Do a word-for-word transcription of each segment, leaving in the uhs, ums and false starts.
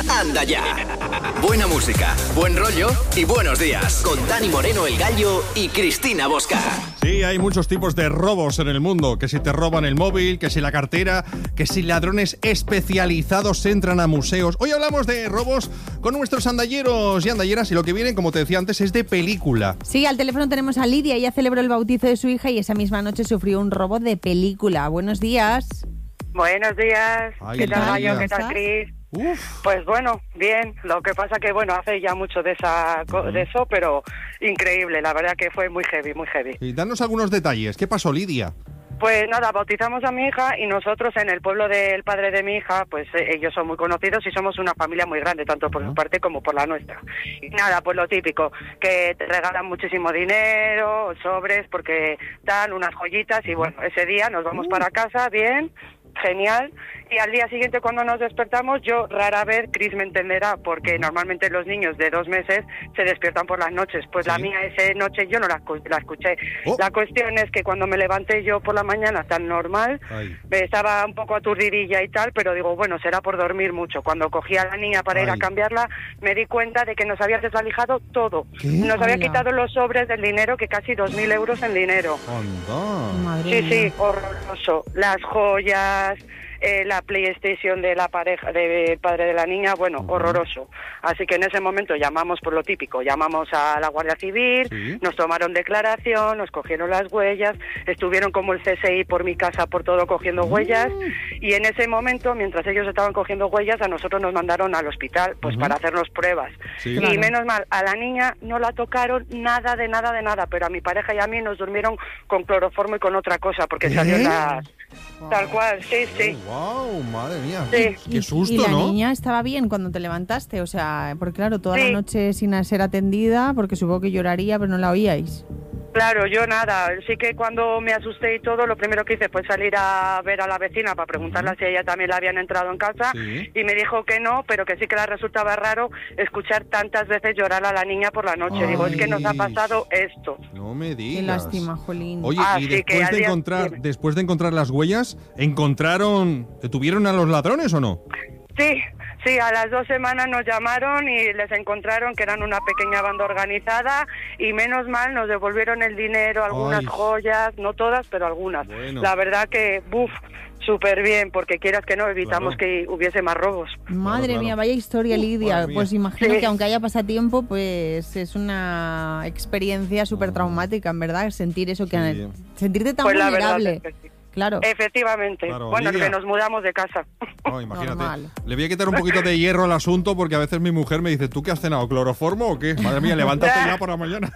Anda Ya. Buena música, buen rollo y buenos días. Con Dani Moreno, el Gallo, y Cristina Bosca. Sí, hay muchos tipos de robos en el mundo. Que si te roban el móvil, que si la cartera, que si ladrones especializados entran a museos. Hoy hablamos de robos con nuestros andalleros y andalleras, y lo que viene, como te decía antes, es de película. Sí, al teléfono tenemos a Lidia. Ella celebró el bautizo de su hija y esa misma noche sufrió un robo de película. Buenos días. Buenos días. Ay, ¿Qué tal, Lidia. Gallo? ¿Qué tal, Cris? Uf. Pues bueno, bien. Lo que pasa que, bueno, hace ya mucho de esa de eso, pero increíble. La verdad que fue muy heavy, muy heavy. Y danos algunos detalles. ¿Qué pasó, Lidia? Pues nada, bautizamos a mi hija y nosotros en el pueblo del padre de mi hija, pues eh, ellos son muy conocidos y somos una familia muy grande, tanto por su parte como por la nuestra. Y nada, pues lo típico, que te regalan muchísimo dinero, sobres, porque dan unas joyitas y bueno, ese día nos vamos para casa, bien, genial. Y al día siguiente cuando nos despertamos, yo rara vez, Cris me entenderá, porque normalmente los niños de dos meses se despiertan por las noches. Pues ¿Sí? La mía esa noche yo no la, la escuché. Oh. La cuestión es que cuando me levanté yo por la mañana tan normal, Ay. me estaba un poco aturdidilla y tal, pero digo, bueno, será por dormir mucho. Cuando cogí a la niña para ir Ay. a cambiarla, me di cuenta de que nos había desvalijado todo. ¿Qué? Nos había Hola. quitado los sobres del dinero, que casi dos mil euros en dinero. Anda. Madre Sí, mía. sí, horroroso. Las joyas, eh, la PlayStation de la pareja, del padre de la niña, bueno, Uh-huh. horroroso. Así que en ese momento llamamos por lo típico, llamamos a la Guardia Civil, Sí. nos tomaron declaración, nos cogieron las huellas, estuvieron como el C S I por mi casa, por todo, cogiendo huellas, y en ese momento, mientras ellos estaban cogiendo huellas, a nosotros nos mandaron al hospital, pues Ujú. para hacernos pruebas. Sí. Y Claro. menos mal, a la niña no la tocaron nada de nada de nada, pero a mi pareja y a mí nos durmieron con cloroformo y con otra cosa, porque ¿Qué? salió la... Tal cual, sí, sí. Oh, wow, madre mía. Sí. Qué Y- susto, y la ¿no? niña estaba bien cuando te levantaste, o sea, porque claro, toda Sí. la noche sin ser atendida, porque supongo que lloraría, pero no la oíais. Claro, yo nada, sí que cuando me asusté y todo, lo primero que hice fue salir a ver a la vecina para preguntarle si a ella también le habían entrado en casa, Sí. y me dijo que no, pero que sí que le resultaba raro escuchar tantas veces llorar a la niña por la noche. Digo, es que nos ha Ay. pasado esto. No me digas. Qué lástima, Jolín. Oye, Ah, y sí, que después al de día- encontrar, dime. después de encontrar las huellas, ¿encontraron, detuvieron a los ladrones o no? Sí, sí, a las dos semanas nos llamaron y les encontraron que eran una pequeña banda organizada y menos mal nos devolvieron el dinero, algunas Ay. joyas, no todas, pero algunas. Bueno. La verdad que, buf, súper bien, porque quieras que no, evitamos Claro. que hubiese más robos. Madre claro. mía, vaya historia, Uf, Lidia. madre mía. Pues imagino Sí. que aunque haya pasatiempo, pues es una experiencia súper traumática, en verdad, sentir eso, que Sí. sentirte tan Pues la verdad vulnerable. es que sí. Claro. Efectivamente. Claro, bueno, Lidia. que nos mudamos de casa. No, imagínate. Normal. Le voy a quitar un poquito de hierro al asunto porque a veces mi mujer me dice, ¿tú qué has cenado? ¿Cloroformo o qué? Madre mía, levántate ya por la mañana.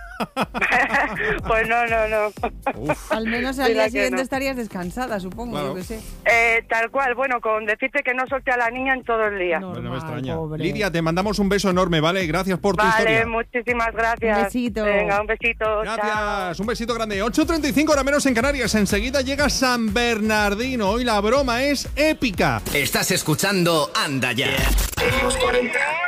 Pues no, no, no. Uf. Al menos al Mira día que siguiente no. estarías descansada, supongo, Claro. yo qué sé. Eh, tal cual, bueno, con decirte que no solté a la niña en todo el día. No. Bueno, me Normal, extraña. pobre. Lidia, te mandamos un beso enorme, ¿vale? Gracias por tu Vale, historia. muchísimas gracias. Un besito. Venga, un besito. Chao. Gracias, un besito grande. ocho treinta y cinco, hora menos en Canarias. Enseguida llega San Bernardino. Hoy la broma es épica. Estás escuchando Anda Ya.